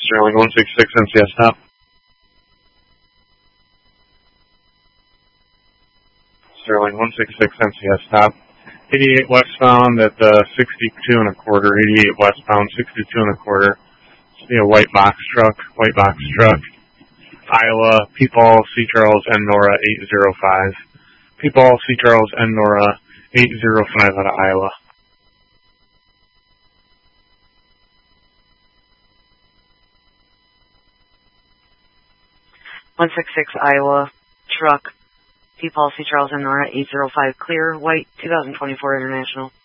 Sterling 166 NCS stop. Sterling 166 NCS stop. 88 westbound at 62 and a quarter. 88 westbound, 62 and a quarter. See a white box truck. Iowa, Peepal, C. Charles, and Nora 805. Peepal, C. Charles, and Nora 805 out of Iowa. Iowa, truck, Peepal, C. Charles, and Nora 805, clear, white, 2024 International.